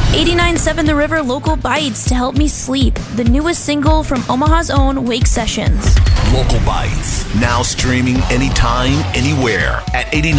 89.7 The River Local Bites to help me sleep. The newest single from Omaha's own Wake Sessions. Local Bites, now streaming anytime, anywhere at 89.